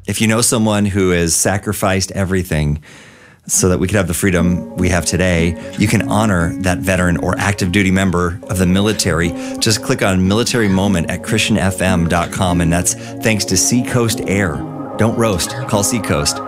If you know someone who has sacrificed everything so that we could have the freedom we have today, you can honor that veteran or active duty member of the military. Just click on Military Moment at ChristianFM.com, and that's thanks to Seacoast Air. Don't roast, call Seacoast.